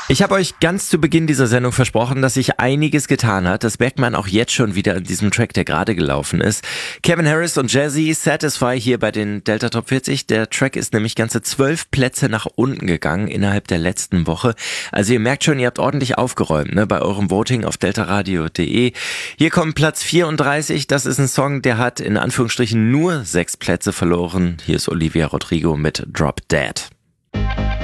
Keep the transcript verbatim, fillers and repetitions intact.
Ich habe euch ganz zu Beginn dieser Sendung versprochen, dass sich einiges getan hat. Das merkt man auch jetzt schon wieder in diesem Track, der gerade gelaufen ist. Calvin Harris und Jazzy, Satisfy hier bei den Delta Top vierzig. Der Track ist nämlich ganze zwölf Plätze nach unten gegangen innerhalb der letzten Woche. Also ihr merkt schon, ihr habt ordentlich aufgeräumt, ne, bei eurem Voting auf deltaradio punkt de. Hier kommt Platz vierunddreißig. Das ist ein Song, der hat in Anführungsstrichen nur sechs Plätze verloren. Hier ist Olivia Rodrigo mit Drop Dead.